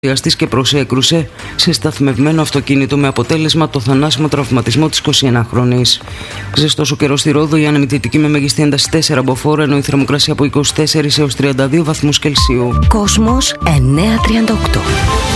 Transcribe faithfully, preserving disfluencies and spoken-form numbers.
και προσέκρουσε σε σταθμευμένο αυτοκίνητο με αποτέλεσμα το θανάσιμο τραυματισμό της εικοσιενάχρονης. Ζεστός ο καιρός στη Ρόδο, η ανεμητική με μέγιστη ένταση τέσσερα μποφόρ, ενώ η θερμοκρασία από είκοσι τέσσερα έως τριάντα δύο βαθμούς Κελσίου. Κόσμος εννιακόσια τριάντα οκτώ.